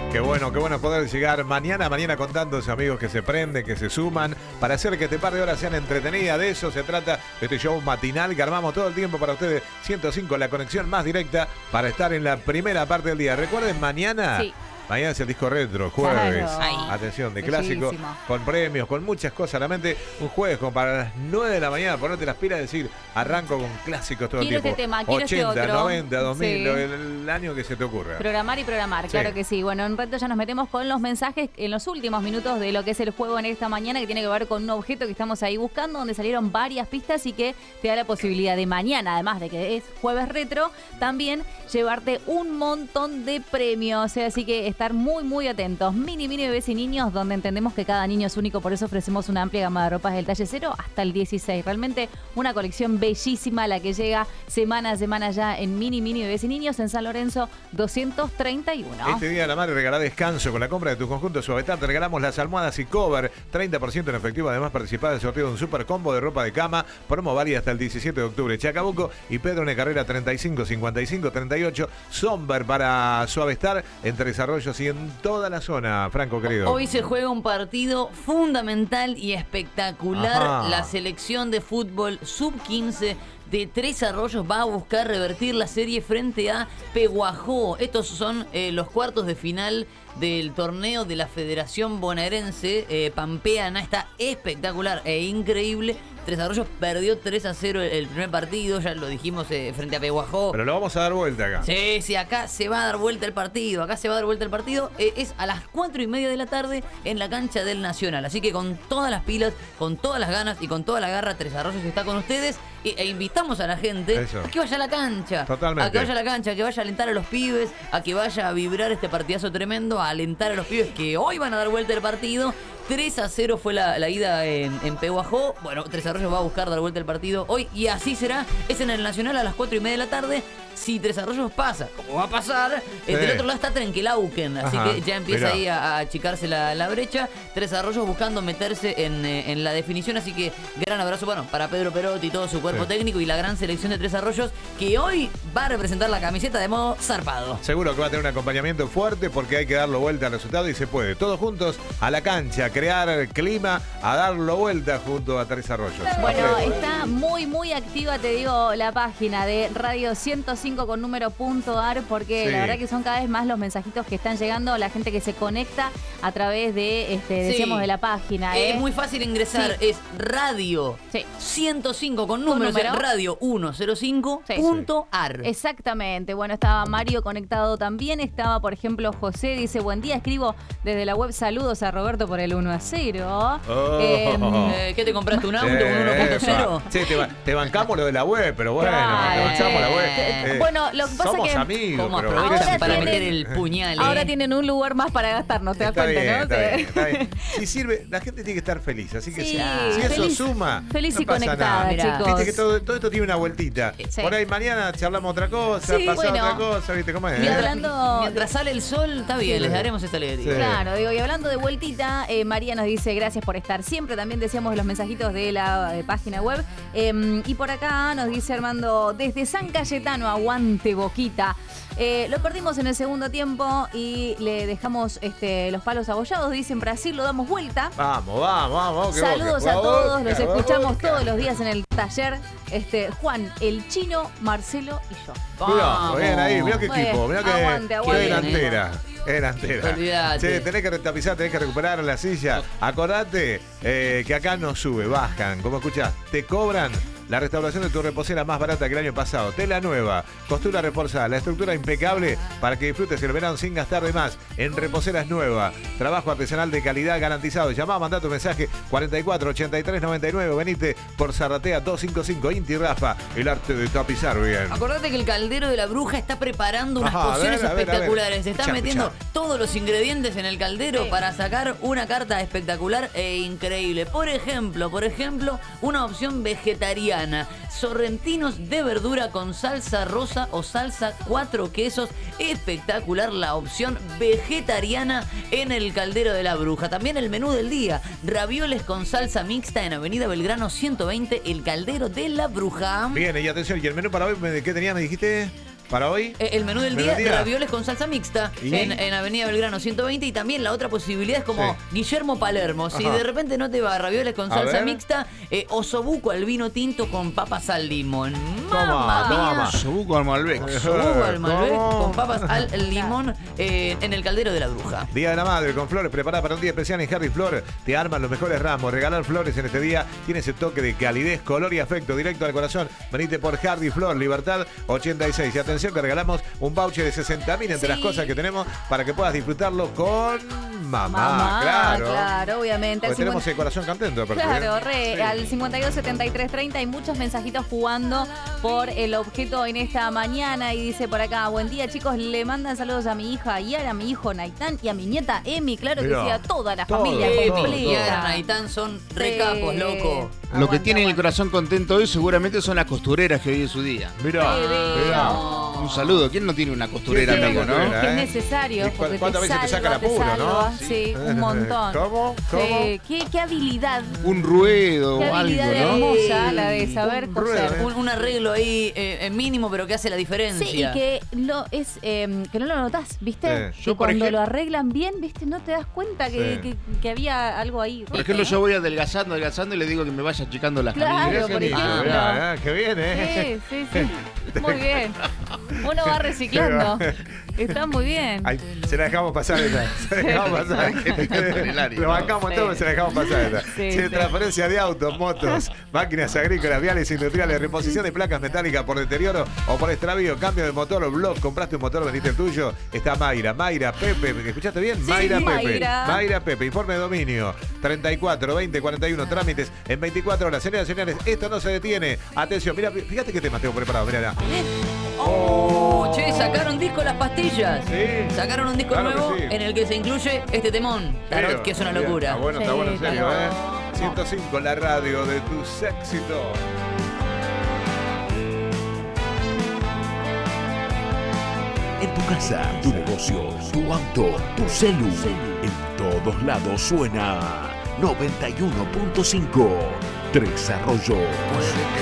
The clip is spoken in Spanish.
Qué bueno poder llegar mañana con tantos amigos que se prenden, que se suman, para hacer que este par de horas sean entretenidas. De eso se trata de este show matinal que armamos todo el tiempo para ustedes. 105, la conexión más directa para estar en la primera parte del día. Recuerden, mañana... Sí. Mañana es el disco retro, jueves. Claro. Atención, de Bellísimo. clásico, con premios, con muchas cosas. Realmente un jueves como para las 9 de la mañana, ponerte las pilas y decir, arranco con clásicos todo el Quiero tiempo. este tema, quiero 80, este otro. 90, 2000, Sí. el año que se te ocurra. Programar y programar, claro que sí. Bueno, en un rato ya nos metemos con los mensajes en los últimos minutos de lo que es el juego en esta mañana, que tiene que ver con un objeto que estamos ahí buscando, donde salieron varias pistas y que te da la posibilidad de mañana, además de que es jueves retro, también llevarte un montón de premios. Así que estar muy atentos. Mini bebés y niños, donde entendemos que cada niño es único, por eso ofrecemos una amplia gama de ropas del talle 0 hasta el 16. Realmente una colección bellísima, la que llega semana a semana ya en Mini bebés y niños en San Lorenzo 231. Este día de la madre regalá descanso con la compra de tu conjunto Suavetar. Te regalamos las almohadas y cover, 30% en efectivo. Además, participá del sorteo de un super combo de ropa de cama, promo válida hasta el 17 de octubre. Chacabuco y Pedro en Carrera 35, 55, 38. Somber para Suavestar en Tres Arroyos y en toda la zona, Franco querido. Hoy se juega un partido fundamental y espectacular. Ajá. La selección de fútbol sub-15 de Tres Arroyos va a buscar revertir la serie frente a Peguajó. Estos son los cuartos de final del torneo de la Federación Bonaerense Pampeana. Está espectacular e increíble. Tres Arroyos perdió 3-0 el primer partido, ya lo dijimos, frente a Peguajó. Pero lo vamos a dar vuelta acá. Sí, acá se va a dar vuelta el partido. Es a las 4:30 de la tarde en la cancha del Nacional. Así que con todas las pilas, con todas las ganas y con toda la garra, Tres Arroyos está con ustedes. E invitamos a la gente Eso. a que vaya a la cancha. Totalmente. A que vaya a la cancha, a que vaya a alentar a los pibes, a que vaya a vibrar este partidazo tremendo, a alentar a los pibes que hoy van a dar vuelta el partido. 3-0 fue la ida en Peguajó. Bueno, Tres Arroyos va a buscar dar vuelta el partido hoy y así será. Es en el Nacional a las 4:30 de la tarde. Si Tres Arroyos pasa, como va a pasar, del otro lado está Trenquelauquen. Así Ajá, que ya empieza mirá. ahí a achicarse la brecha. Tres Arroyos buscando meterse en la definición. Así que gran abrazo para Pedro Perotti y todo su cuerpo técnico y la gran selección de Tres Arroyos, que hoy va a representar la camiseta de modo zarpado. Seguro que va a tener un acompañamiento fuerte porque hay que darlo vuelta al resultado y se puede. Todos juntos a la cancha, crear el clima, a darlo vuelta junto a Tres Arroyos. Bueno, Perfecto. está muy activa, te digo, la página de Radio 105 con número.ar, porque Sí. la verdad que son cada vez más los mensajitos que están llegando, la gente que se conecta a través de, decíamos, de la página. Es muy fácil ingresar, Sí. es radio Sí. 105 con número, o sea, número. radio 105.ar. Exactamente. Bueno, estaba Mario conectado también. Estaba, por ejemplo, José. Dice, buen día, escribo desde la web. Saludos a Roberto por el 1-0. Oh. ¿Qué te compraste? ¿Un auto? ¿Un 1.0? Sí, te bancamos lo de la web, pero bueno, Claro. te bancamos la web. Bueno, lo que pasa somos es que... amigos, ¿Cómo pero aprovechan ahora para tienen- meter el puñal? Ahora tienen un lugar más para gastarnos, te das Está cuenta, bien, ¿no? está bien, está bien. Si sirve, la gente tiene que estar feliz, así que Sí, si eso feliz- suma, feliz no y pasa conectada, nada. Mirá. chicos. Viste que todo esto tiene una vueltita. Sí. Por ahí mañana charlamos otra cosa, Sí, pasado bueno. otra cosa, ¿viste cómo es? Y hablando- Mientras sale el sol, está bien, Sí. les daremos esta alegría. Sí. Claro, digo, y hablando de vueltita, María nos dice gracias por estar siempre. También decíamos los mensajitos de la página web. Y por acá nos dice Armando, desde San Cayetano, aguante Boquita. Lo perdimos en el segundo tiempo y le dejamos los palos abollados. Dice en Brasil, lo damos vuelta. Vamos. que Saludos Boca, a todos, Boca, los escuchamos Boca. todos los días en el taller. Juan, el Chino, Marcelo y yo. Mirá, bien ahí, mirá qué Bueno, equipo, mirá aguante, qué aguante. delantera. Es delantera. Olvídate. Che, tenés que retapizar, tenés que recuperar la silla. Acordate que acá no sube, bajan. Como escuchás, te cobran la restauración de tu reposera más barata que el año pasado. Tela nueva, costura reforzada, la estructura impecable para que disfrutes el verano sin gastar de más. En Reposeras Nueva, trabajo artesanal de calidad garantizado. Llamá, mandá tu mensaje 44 83 99. Venite por Zarratea 255, Inti Rafa, el arte de tapizar bien. Acordate que el caldero de la bruja está preparando unas Ajá, pociones a ver. espectaculares. Se están Escuchá, metiendo escuchá. todos los ingredientes en el caldero Sí. para sacar una carta espectacular e increíble. Por ejemplo, una opción vegetariana. Sorrentinos de verdura con salsa rosa o salsa 4 quesos. Espectacular la opción vegetariana en el caldero de la bruja. También el menú del día. Ravioles con salsa mixta en Avenida Belgrano 120, el caldero de la bruja. Bien, y atención, y el menú para hoy, ¿qué tenía? Me dijiste. ¿Para hoy? El menú del día, ravioles con salsa mixta en Avenida Belgrano 120. Y también la otra posibilidad es como Guillermo Palermo. Si de repente no te va ravioles con salsa mixta, osobuco al vino tinto con papas al limón. Toma. Osobuco al Malbec. Osobuco al Malbec con papas al limón en el Caldero de la Bruja. Día de la Madre con flores, preparada para un día especial en Harry Flor. Te arman los mejores ramos. Regalar flores en este día tiene ese toque de calidez, color y afecto directo al corazón. Venite por Harry Flor, Libertad 86. Y atención que regalamos un voucher de 60.000 entre las cosas que tenemos para que puedas disfrutarlo con mamá. Claro, obviamente. Porque tenemos el corazón contento. Claro, al 52 73 30 hay muchos mensajitos jugando por el objeto en esta mañana. Y dice por acá, buen día chicos, le mandan saludos a mi hija Yara, a mi hijo Naitán y a mi nieta Emi. Claro que sí, a toda la familia completa. Yara, Naitán son recapos, loco. Lo que tienen el corazón contento hoy seguramente son las costureras que hoy es su día. Mirá. Un saludo. ¿Quién no tiene una costurera, amigo, no? Que es necesario. ¿Cuántas veces te saca el apuro, no? Sí, un montón. ¿Cómo? ¿Qué habilidad? Un ruedo o algo, habilidad ¿no? hermosa la de saber coser. Un arreglo ahí mínimo, pero que hace la diferencia. Sí, y que no lo notás, ¿viste? Yo, que cuando lo arreglan bien, ¿viste? No te das cuenta que había algo ahí. Por ejemplo, yo voy adelgazando y le digo que me vaya achicando las Claro, camisas. por ejemplo. Qué bien, ¿eh? Sí. Muy bien. Uno va reciclando. Está muy bien. Ay, se la dejamos pasar esta. Se la dejamos pasar. Lo bancamos todo, se la dejamos pasar esta. Transferencia de autos, motos, máquinas agrícolas, viales industriales, reposición de placas metálicas por deterioro o por extravío, cambio de motor o blog, compraste un motor, vendiste el tuyo. Está Mayra Pepe. ¿Escuchaste bien? Sí, Mayra Pepe. Informe de dominio 34 20 41. Trámites en 24 horas. Señoras y señores, esto no se detiene. Atención, mira, fíjate qué tema tengo preparado. Mirá. Che, sacaron disco Las Pastillas. Sí. Sacaron un disco nuevo en el que se incluye este temón, Tarot, que es una locura. Está bueno, en serio, 105, la radio de tus éxitos. En tu casa, tu negocio, tu auto, tu celu. En todos lados suena 91.5. Tres Arroyos.